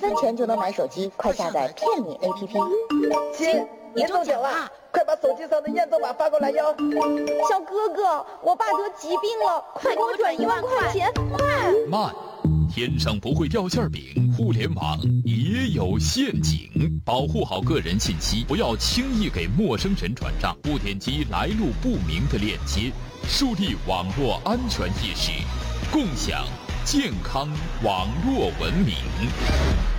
分钱就能买手机，快下载骗你 APP。 亲，你中奖啦！快把手机上的验证码发过来哟。 小哥哥，我爸得疾病了，快给我转1万块钱，快！ 慢，天上不会掉馅饼，互联网也有陷阱，保护好个人信息，不要轻易给陌生人转账，不点击来路不明的链接，树立网络安全意识，共享健康网络文明。